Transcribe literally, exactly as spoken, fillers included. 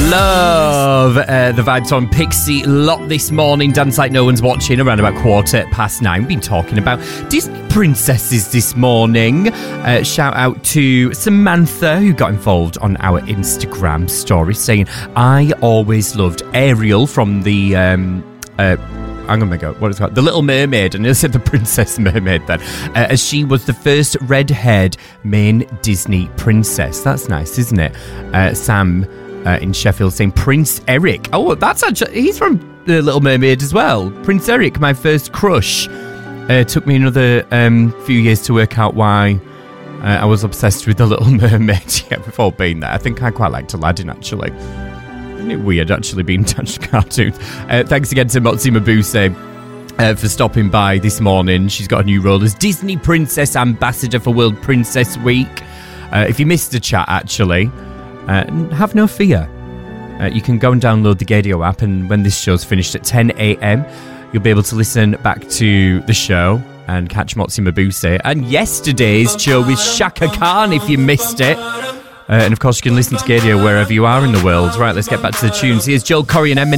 Love uh, the vibes on Pixie Lot this morning. Dance like no one's watching around about quarter past nine. We've been talking about Disney princesses this morning. Uh, shout out to Samantha, who got involved on our Instagram story, saying, I always loved Ariel from the... Um, uh, I'm going to go, what is it called? The Little Mermaid, and I said the Princess Mermaid then, uh, as she was the first red-haired main Disney princess. That's nice, isn't it? Uh, Sam uh, in Sheffield saying Prince Eric. Oh, that's actually, he's from The Little Mermaid as well. Prince Eric, my first crush. Uh, took me another um, few years to work out why uh, I was obsessed with The Little Mermaid. Yeah, we've all been there. I think I quite liked Aladdin, actually. Isn't it weird, actually, being attached to cartoons? Uh, thanks again to Motsi Mabuse uh, for stopping by this morning. She's got a new role as Disney Princess Ambassador for World Princess Week. Uh, if you missed the chat, actually, uh, have no fear. Uh, you can go and download the Gadio app, and when this show's finished at ten a.m, you'll be able to listen back to the show and catch Motsi Mabuse and yesterday's show with Shaka Khan if you missed it. Uh, and of course, you can listen to Gadio wherever you are in the world. Right, let's get back to the tunes. Here's Joel Corey and Eminem.